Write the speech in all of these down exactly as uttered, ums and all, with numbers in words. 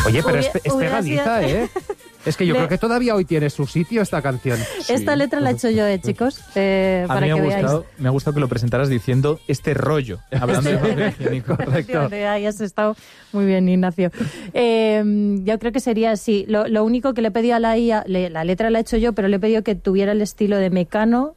Oye, pero es, Hubiera- es hubiera pegadiza, sido- ¿eh? Es que yo Le- creo que todavía hoy tiene su sitio esta canción. Esta letra la he hecho yo, eh, chicos, eh, A para mí me que ha, veáis. gustado, me ha gustado que lo presentaras diciendo este rollo, hablando de papel higiénico. Correcto. Ahí has estado muy bien, Ignacio. Eh, yo creo que sería así. Lo, lo único que le he pedido a la I A, le- la letra la he hecho yo, pero le he pedido que tuviera el estilo de Mecano,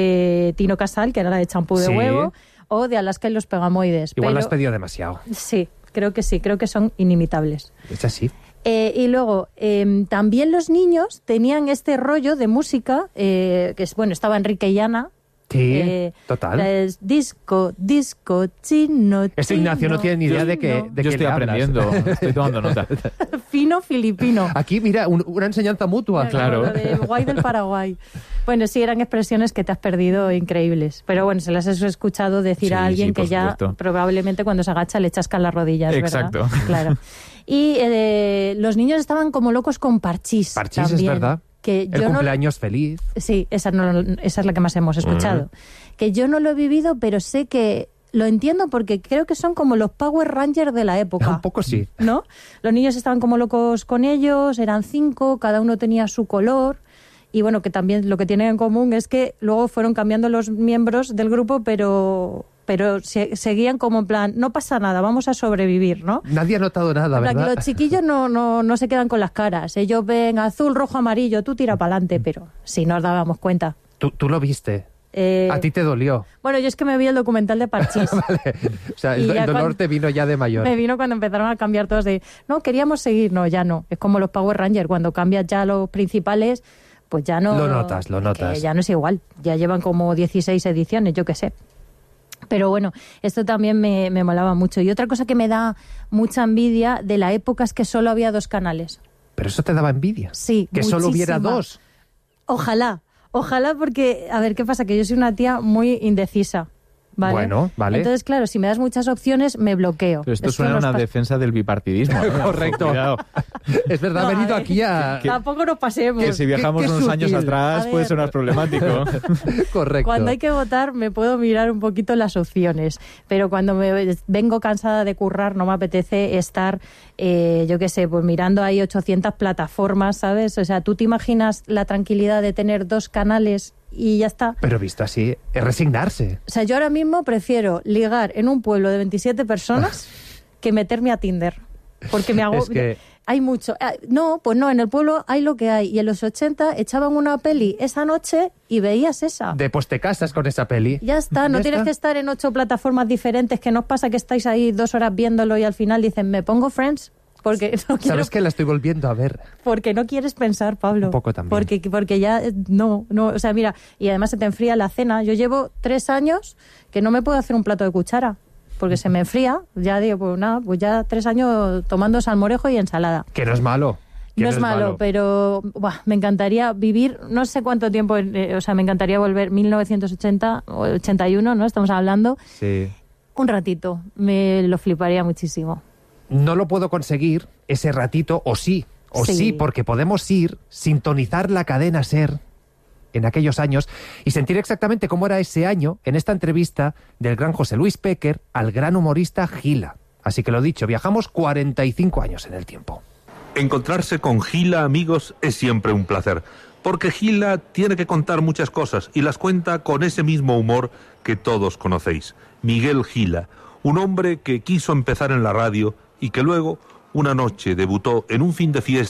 de Tino Casal, que era la de champú de Sí. huevo, o de Alaska y los Pegamoides. Igual pero, lo has pedido demasiado. Sí, creo que sí, creo que son inimitables. Es así. Eh, y luego, eh, también los niños tenían este rollo de música, eh, que es, bueno, estaba Enrique y Ana. Sí, eh, total. Es disco, disco, chino, Este Ignacio no chino, tiene ni idea de que, chino. de Yo qué estoy le hablas. aprendiendo, estoy tomando nota. Fino filipino. Aquí, mira, un- una enseñanza mutua. Claro. Lo de guay del Paraguay. Bueno, sí, eran expresiones que te has perdido increíbles. Pero bueno, se las has escuchado decir Sí, a alguien sí, por que ya supuesto. probablemente cuando se agacha le chascan las rodillas, Exacto. ¿verdad? Claro. Y eh, los niños estaban como locos con Parchís. Parchís, también, es verdad. Que El yo no, cumpleaños feliz. sí, esa, no, esa es la que más hemos escuchado. Que yo no lo he vivido, pero sé que lo entiendo porque creo que son como los Power Rangers de la época. Un poco sí. ¿No? Los niños estaban como locos con ellos, eran cinco, cada uno tenía su color. Y bueno, que también lo que tienen en común es que luego fueron cambiando los miembros del grupo, pero, pero se- seguían como en plan, no pasa nada, vamos a sobrevivir, ¿no? Nadie ha notado nada, En plan, que ¿verdad? los chiquillos no, no, no se quedan con las caras. Ellos ven azul, rojo, amarillo, tú tira para adelante, pero sí nos dábamos cuenta. Tú, tú lo viste. Eh, A ti te dolió. Bueno, yo es que me vi el documental de Parchís. Vale. O sea, el, Y ya el dolor cuando- te vino ya de mayor. Me vino cuando empezaron a cambiar todos de, no, queríamos seguir, no, ya no. Es como los Power Rangers, cuando cambias ya los principales, pues ya no... Lo notas, lo que notas. ya no es igual, ya llevan como dieciséis ediciones, yo qué sé. Pero bueno, esto también me, me molaba mucho. Y otra cosa que me da mucha envidia de la época es que solo había dos canales. Pero eso te daba envidia. Sí, Que solo hubiera muchísima. dos. Ojalá, ojalá porque, a ver, ¿qué pasa? Que yo soy una tía muy indecisa, ¿vale? Bueno, vale. Entonces, claro, si me das muchas opciones, me bloqueo. Pero esto Es que suena a nos una pas- defensa del bipartidismo. ¿eh? Correcto. Cuidado, Es verdad, No, ha venido a ver, aquí a... Tampoco nos pasemos. que si viajamos qué unos años sutil. atrás A puede ver. sonar problemático. Correcto. Cuando hay que votar me puedo mirar un poquito las opciones, pero cuando me vengo cansada de currar no me apetece estar, eh, yo qué sé, pues mirando ahí ochocientas plataformas, ¿sabes? O sea, ¿tú te imaginas la tranquilidad de tener dos canales y ya está? Pero visto así, es resignarse. O sea, yo ahora mismo prefiero ligar en un pueblo de veintisiete personas que meterme a Tinder, porque me hago... Es que- Hay mucho. Ah, No, pues no, en el pueblo hay lo que hay. Y en los ochenta echaban una peli esa noche y veías esa. De pues te casas con esa peli. Ya está, no Ya tienes está. que estar en ocho plataformas diferentes, que nos pasa que estáis ahí dos horas viéndolo y al final dicen, me pongo Friends, porque no quiero, ¿Sabes que la estoy volviendo a ver? porque no quieres pensar, Pablo. Un poco también. Porque, porque ya, eh, no, no, o sea, mira, y además se te enfría la cena. Yo llevo tres años que no me puedo hacer un plato de cuchara, porque se me enfría, ya digo, pues nada, pues ya tres años tomando salmorejo y ensalada. Que no es malo. que No es malo, pero buah, me encantaría vivir, no sé cuánto tiempo, eh, o sea, me encantaría volver mil novecientos ochenta o ochenta y uno, ¿no? Estamos hablando. Sí. Un ratito, me lo fliparía muchísimo. No lo puedo conseguir ese ratito, o sí, o sí, Sí. porque podemos ir, sintonizar la cadena SER en aquellos años y sentir exactamente cómo era ese año en esta entrevista del gran José Luis Péquer al gran humorista Gila. Así que lo dicho, viajamos cuarenta y cinco años en el tiempo. Encontrarse con Gila, amigos, es siempre un placer, porque Gila tiene que contar muchas cosas y las cuenta con ese mismo humor que todos conocéis. Miguel Gila, un hombre que quiso empezar en la radio y que luego, una noche, debutó en un fin de fiesta